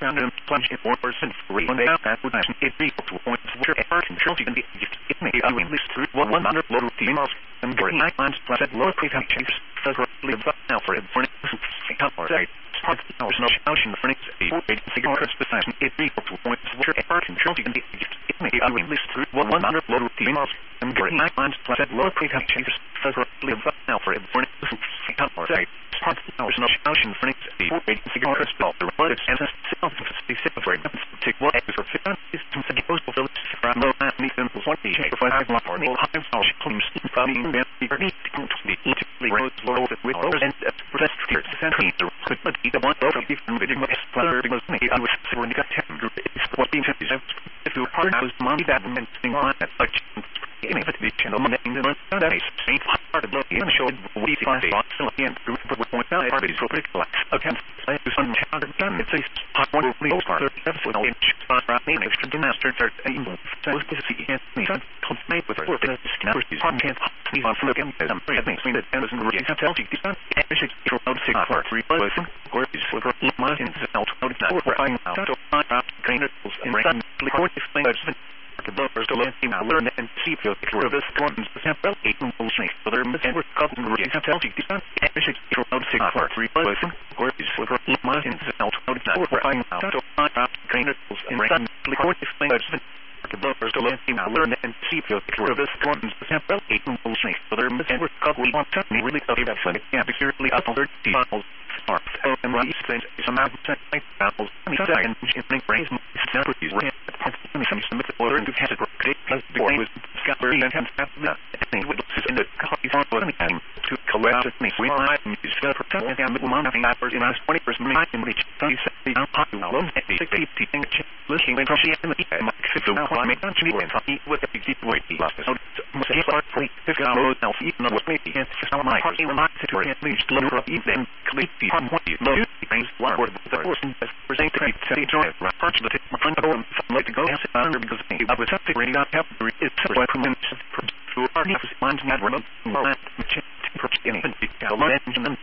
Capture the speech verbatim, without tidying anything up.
hundred twenty four percent free on the advertising it equal to points where air control can be it may be at least through one hundred lower teams and green lines plus at low frequencies so correctly now for it for it part of the ocean for next eight cigarettes besides it equal to points where air control can be it may be at least through one hundred lower teams and green lines plus at low frequencies so correctly now for it for it part of the ocean for next eight cigarettes the road and self-specific take what is for fit is to suppose for the from low and even what the shape of five lot or no high house claims from the need to be the roads low with roads and protest here to send the but the one over different video is further was made I was for the ten is what being is if you part was money that meant thing on that like any of the channel in the that is safe part of the even showed we find a still again group of point out parties for critical okay so some channel done it's a part one of the part episode in right name extra master third so this is the me complete with her this number is one can we want to look at them I think that Amazon really can tell you this and should promote six for three plus or is for my in the out now we're buying out to find out trainers and run record this thing the developers to learn and see if you're this one's the sample eight will shrink so they're and we're cutting the really can tell you this and should promote six for three plus or is for my in the out now we're buying out to find out trainers and run record this thing developers to learn and see if you're this one's the sample eight will shrink so they're and we're cutting one time really so that's like yeah securely up thirty miles Mark and right things some out like apples I mean second in brains never use ran some some the order to have it plus the way was discovered and can have that thing with in the coffee for anything to collect it me we are use for protect and the amount of hours in us twenty percent in which you say I'm popular alone at the sixty thing looking when she and the my fifty now I make actually when I with the big weight lost so must have for free fifty hours now even though maybe it's some my heart even like to at least look up even complete the what you know things one word the person present to say joy approach the my friend don't like to go ask under because I was up to ready not have to it's so I come in through our next one's not run any